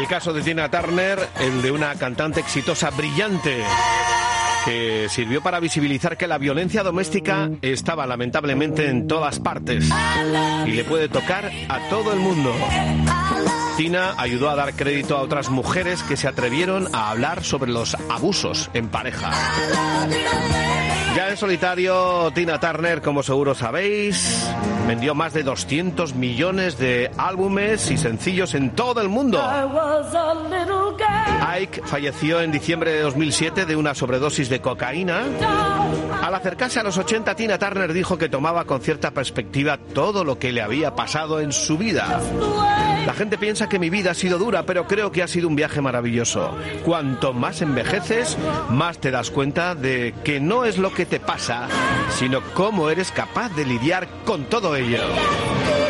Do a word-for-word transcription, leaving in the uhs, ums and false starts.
El caso de Tina Turner, el de una cantante exitosa, brillante, que sirvió para visibilizar que la violencia doméstica estaba lamentablemente en todas partes y le puede tocar a todo el mundo. Tina ayudó a dar crédito a otras mujeres que se atrevieron a hablar sobre los abusos en pareja. Ya en solitario, Tina Turner, como seguro sabéis, vendió más de doscientos millones de álbumes y sencillos en todo el mundo. Ike falleció en diciembre de dos mil siete de una sobredosis de cocaína. Al acercarse a los ochenta, Tina Turner dijo que tomaba con cierta perspectiva todo lo que le había pasado en su vida. La gente piensa que mi vida ha sido dura, pero creo que ha sido un viaje maravilloso. Cuanto más envejeces, más te das cuenta de que no es lo que te pasa, sino cómo eres capaz de lidiar con todo ello.